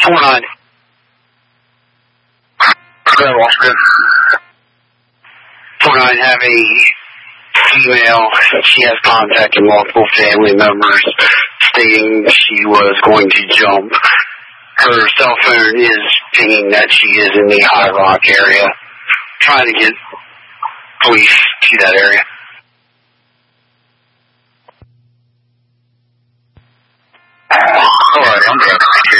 4-9. Good, Washington. 4-9, have a female. She has contacted multiple family members stating she was going to jump. Her cell phone is pinging that she is in the High Rock area. Trying to get police to that area. Alright, I'm good.